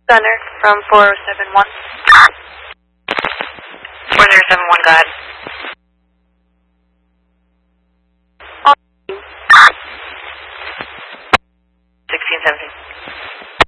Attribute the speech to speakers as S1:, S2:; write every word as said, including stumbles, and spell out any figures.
S1: Center from four oh seven one.
S2: four zero seven one, go ahead.